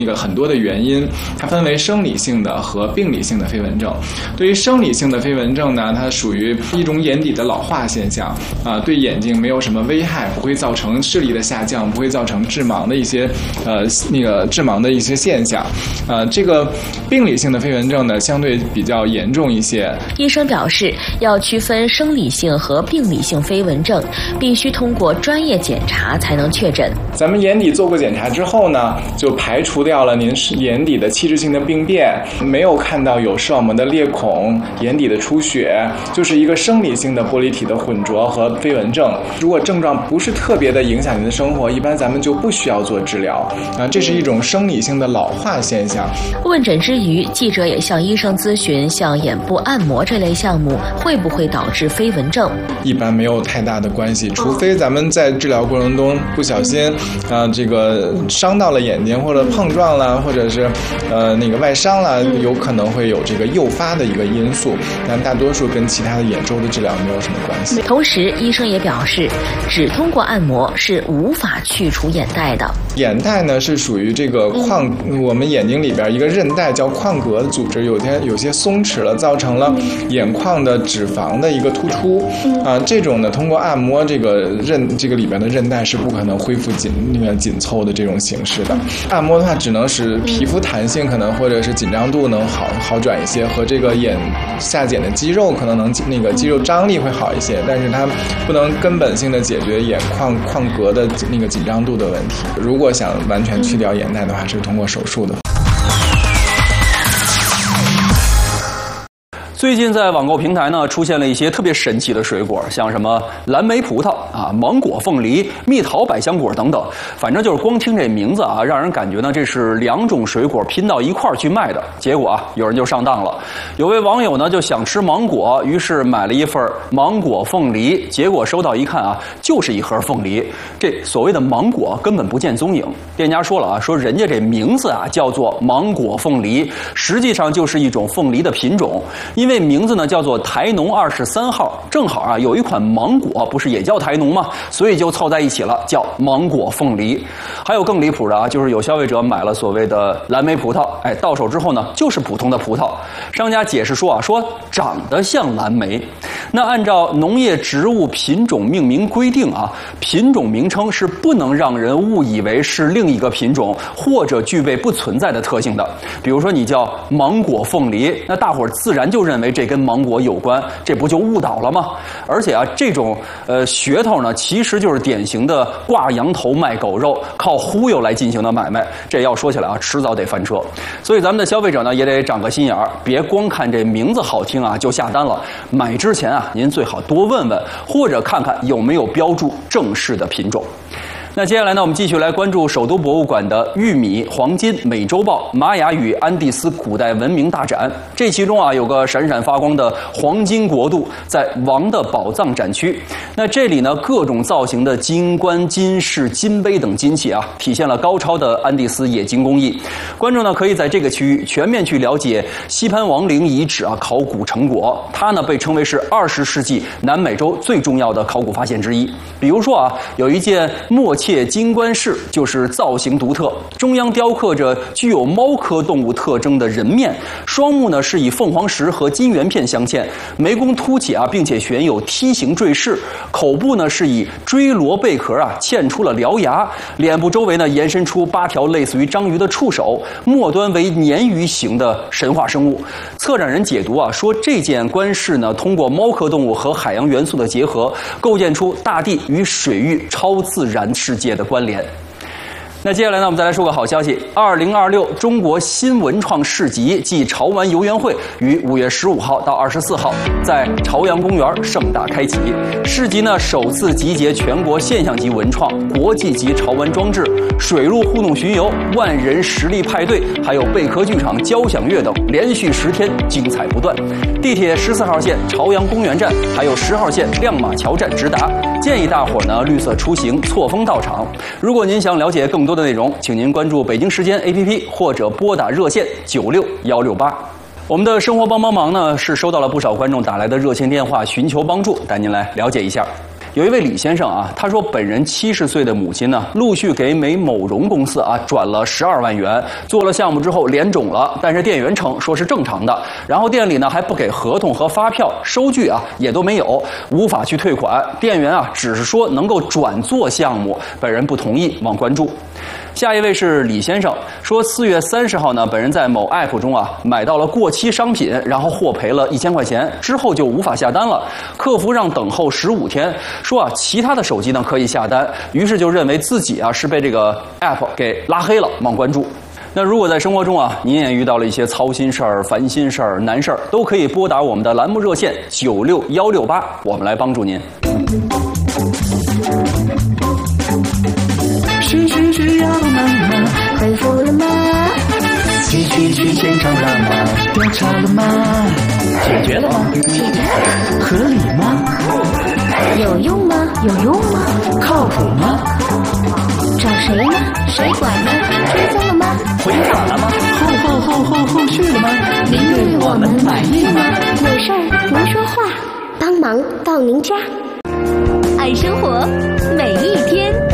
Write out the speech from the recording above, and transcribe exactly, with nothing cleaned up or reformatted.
那个很多的原因，它分为生理性的和病理性的飞蚊症。对于生理性的飞蚊症呢，它属于一种眼底的老化现象啊、呃，对眼睛没有什么危害，不会造成视力的下降，不会造成致盲的一些呃那个致盲的一些现象。呃，这个病理性的飞蚊症呢，相对比较严重一些。 医生表示，要区分生理性和病理性飞蚊症，必须通过专业检查才能确诊。 咱们眼底做过检查之后呢，就排除掉了您眼底的器质性的病变，没有看到有视网膜的裂孔、眼底的出血，就是一个生理性的玻璃体的混浊和飞蚊症。如果症状不是特别的影响您的生活，一般咱们就不需要做治疗啊，这是一种生理性的老化现象。 问诊之余，记者也向医生咨询，像眼部按摩这类项目会不会导致飞蚊症？ 一般没有太大的关系，除非咱们在治疗过程中不小心啊、呃，这个伤到了眼睛，或者碰撞了，或者是呃那个外伤了，有可能会有这个诱发的一个因素，但大多数跟其他的眼周的治疗没有什么关系。 同时，医生也表示，只通过按摩是无法去除眼袋的。 眼袋呢是属于这个眶，我们眼睛里边一个韧带叫眶隔组织，有些有些松弛了，造成了眼眶的脂肪的一个突出啊、呃，这种呢通过按摩这个韧这个里边的韧带是不可能恢复紧那个紧凑的这种形式的。按摩的话，只能使皮肤弹性可能或者是紧张度能好好转一些，和这个眼下睑的肌肉可能能那个肌肉张力会好一些，但是它不能根本性的解决眼眶眶隔的那个紧张度的问题。如果想完全去掉眼袋的话，是通过手术的。 最近在网购平台呢，出现了一些特别神奇的水果，像什么蓝莓葡萄啊、芒果、凤梨、蜜桃、百香果等等。反正就是光听这名字啊，让人感觉呢这是两种水果拼到一块儿去卖的。结果啊，有人就上当了。有位网友呢就想吃芒果，于是买了一份芒果凤梨，结果收到一看啊，就是一盒凤梨。这所谓的芒果根本不见踪影。店家说了啊，说人家这名字啊叫做芒果凤梨，实际上就是一种凤梨的品种，因为这名字呢叫做台农二十三号，正好啊有一款芒果不是也叫台农吗？所以就凑在一起了，叫芒果凤梨。还有更离谱的啊，就是有消费者买了所谓的蓝莓葡萄，哎，到手之后呢就是普通的葡萄。商家解释说啊，说长得像蓝莓。那按照农业植物品种命名规定啊，品种名称是不能让人误以为是另一个品种或者具备不存在的特性的。比如说你叫芒果凤梨，那大伙儿自然就认为这跟芒果有关，这不就误导了吗？而且啊，这种呃噱头呢，其实就是典型的挂羊头卖狗肉，靠忽悠来进行的买卖。这要说起来啊，迟早得翻车。所以咱们的消费者呢，也得长个心眼儿，别光看这名字好听啊就下单了。买之前啊，您最好多问问，或者看看有没有标注正式的品种。那接下来呢，我们继续来关注首都博物馆的玉米、黄金、美洲豹、玛雅与安第斯古代文明大展。这其中啊，有个闪闪发光的黄金国度，在王的宝藏展区。那这里呢，各种造型的金冠、金饰、金杯等金器啊，体现了高超的安第斯冶金工艺。观众呢，可以在这个区域全面去了解西潘王陵遗址啊考古成果。它呢，被称为是二十世纪南美洲最重要的考古发现之一。比如说啊，有一件墨切金冠饰，就是造型独特，中央雕刻着具有猫科动物特征的人面，双目呢是以凤凰石和金圆片镶嵌，眉弓凸起啊，并且悬有梯形坠饰，口部呢是以锥螺贝壳啊嵌出了獠牙，脸部周围呢延伸出八条类似于章鱼的触手，末端为鲶鱼形的神话生物。策展人解读啊，说这件冠饰呢，通过猫科动物和海洋元素的结合，构建出大地与水域超自然世界的关联。那接下来呢，我们再来说个好消息。二零二六中国新文创市集暨潮玩游园会于五月十五号到二十四号在朝阳公园盛大开启。市集呢首次集结全国现象级文创、国际级潮玩装置、水陆互动巡游、万人实力派对，还有贝壳剧场、交响乐等，连续十天精彩不断。地铁十四号线朝阳公园站，还有十号线亮马桥站直达。建议大伙呢绿色出行，错峰到场。如果您想了解更多的内容，请您关注北京时间 A P P 或者拨打热线九六幺六八。我们的生活帮帮忙呢，是收到了不少观众打来的热线电话，寻求帮助，带您来了解一下。 有一位李先生啊，他说本人七十岁的母亲呢，陆续给美某荣公司啊转了十二万元，做了项目之后脸肿了，但是店员称说是正常的，然后店里呢还不给合同和发票，收据啊也都没有，无法去退款。店员啊只是说能够转做项目，本人不同意，望关注。下一位是李先生，说四月三十号呢，本人在某 app 中啊买到了过期商品，然后获赔了一千块钱，之后就无法下单了。客服让等候十五天，说啊其他的手机呢可以下单，于是就认为自己啊是被这个 app 给拉黑了，望关注。那如果在生活中啊，您也遇到了一些操心事儿、烦心事儿、难事儿，都可以拨打我们的栏目热线九六幺六八，我们来帮助您。 需需需要妈妈回复了吗？继续去现场了吗？调查了吗？解决了吗？ 解决了。 合理吗？ 有用吗？有用吗？ 靠谱吗？ 找谁呢？谁管呢？追踪了吗？ 回访了吗？后后后后后续了吗？您对我们满意吗？ 有事儿您说话，帮忙到您家。 爱生活。